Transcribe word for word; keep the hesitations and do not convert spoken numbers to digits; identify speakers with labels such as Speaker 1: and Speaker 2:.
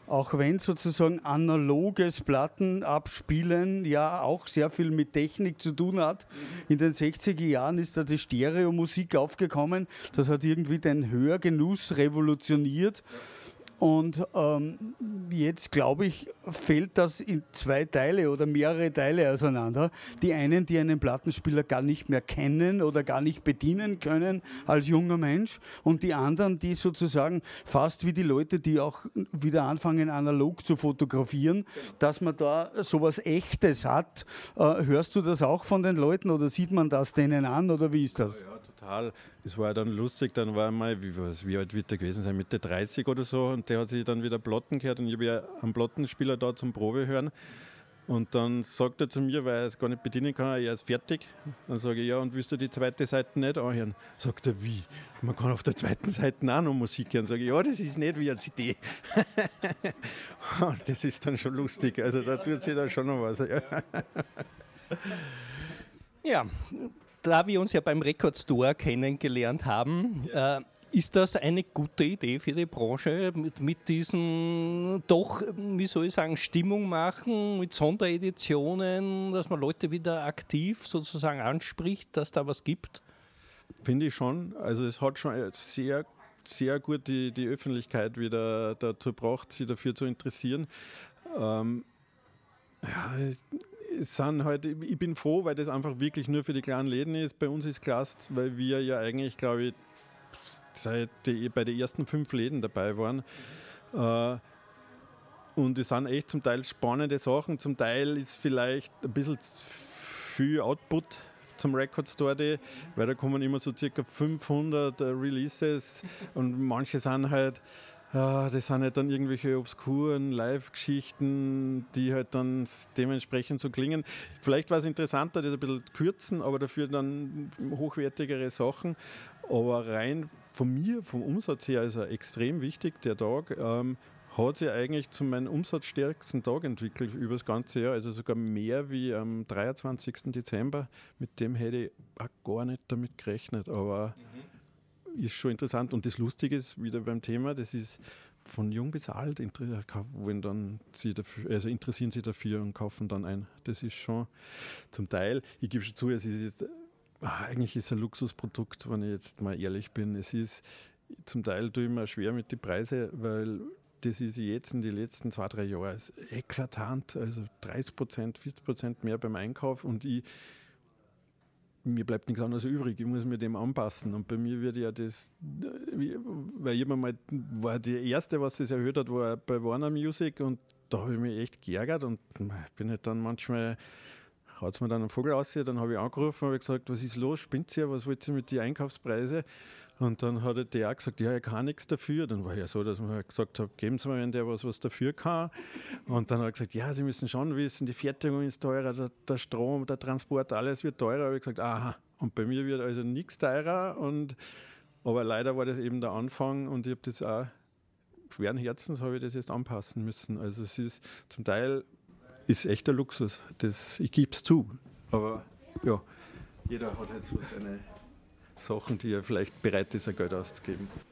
Speaker 1: auch wenn sozusagen analoges Plattenabspielen ja auch sehr viel mit Technik zu tun hat. In den sechziger Jahren ist da die Stereomusik aufgekommen. Das hat irgendwie den Hörgenuss revolutioniert. Und ähm, jetzt, glaube ich, fällt das in zwei Teile oder mehrere Teile auseinander. Die einen, die einen Plattenspieler gar nicht mehr kennen oder gar nicht bedienen können als junger Mensch. Und die anderen, die sozusagen fast wie die Leute, die auch wieder anfangen, analog zu fotografieren, dass man da sowas Echtes hat. Äh, hörst du das auch von den Leuten oder sieht man das denen an oder wie ist das?
Speaker 2: Ja, ja, total. Das war dann lustig. Dann war mal, wie, was, wie alt wird der gewesen sein, Mitte dreißig oder so. Und der hat sich dann wieder Platten gehört und ich habe ja einen Plattenspieler da zum Probe hören. Und dann sagt er zu mir, weil er es gar nicht bedienen kann, er ist fertig. Dann sage ich, ja, und willst du die zweite Seite nicht anhören? Sagt er, wie? Man kann auf der zweiten Seite auch noch Musik hören. Sage ich, ja, das ist nicht wie eine C D. Und das ist dann schon lustig. Also da tut sich dann schon noch was. Ja.
Speaker 3: Ja, da wir uns ja beim Record Store kennengelernt haben, äh, ist das eine gute Idee für die Branche, mit, mit diesen doch, wie soll ich sagen, Stimmung machen, mit Sondereditionen, dass man Leute wieder aktiv sozusagen anspricht, dass da was gibt?
Speaker 2: Finde ich schon. Also es hat schon sehr, sehr gut die, die Öffentlichkeit wieder dazu gebracht, sich dafür zu interessieren. Ähm, ja, es sind halt, ich bin froh, weil das einfach wirklich nur für die kleinen Läden ist. Bei uns ist klasse, weil wir ja eigentlich, glaube ich, seit die, bei den ersten fünf Läden dabei waren. Äh, und es sind echt zum Teil spannende Sachen. Zum Teil ist vielleicht ein bisschen viel Output zum Record Store Day, weil da kommen immer so circa fünfhundert äh, Releases und manche sind halt, äh, das sind halt dann irgendwelche obskuren Live-Geschichten, die halt dann dementsprechend so klingen. Vielleicht war es interessanter, das ein bisschen kürzen, aber dafür dann hochwertigere Sachen. Aber rein von mir, vom Umsatz her, ist er extrem wichtig, der Tag. Ähm, hat sich eigentlich zu meinem umsatzstärksten Tag entwickelt über das ganze Jahr, also sogar mehr wie am dreiundzwanzigsten Dezember. Mit dem hätte ich auch gar nicht damit gerechnet, aber mhm. ist schon interessant. Und das Lustige ist, wieder beim Thema, das ist von jung bis alt, wenn dann sie dafür, also interessieren sie dafür und kaufen dann ein. Das ist schon zum Teil, ich gebe schon zu, es ist jetzt, eigentlich ist es ein Luxusprodukt, wenn ich jetzt mal ehrlich bin. Es ist zum Teil tue ich mir schwer mit den Preisen, weil das ist jetzt in den letzten zwei, drei Jahren eklatant, also dreißig Prozent, vierzig Prozent mehr beim Einkauf und ich, mir bleibt nichts anderes übrig, ich muss mir dem anpassen und bei mir wird ja das, weil jemand mal, war die erste, was es erhöht hat, war bei Warner Music und da habe ich mich echt geärgert und bin halt dann manchmal, hat es mir dann einen Vogel aus, dann habe ich angerufen und habe gesagt, was ist los, spinnt ihr, was wollt ihr mit den Einkaufspreisen? Und dann hat der auch gesagt, ja, er kann nichts dafür. Dann war ja so, dass man halt gesagt hat, geben Sie mal, wenn der was, was dafür kann. Und dann hat er gesagt, ja, Sie müssen schon wissen, die Fertigung ist teurer, der, der Strom, der Transport, alles wird teurer. Da habe ich gesagt, aha, und bei mir wird also nichts teurer. Und, aber leider war das eben der Anfang und ich habe das auch, schweren Herzens habe ich das jetzt anpassen müssen. Also es ist zum Teil, ist echt ein Luxus, das, ich gebe es zu. Aber ja, jeder hat halt so seine Sachen, die er vielleicht bereit ist, ein Geld auszugeben.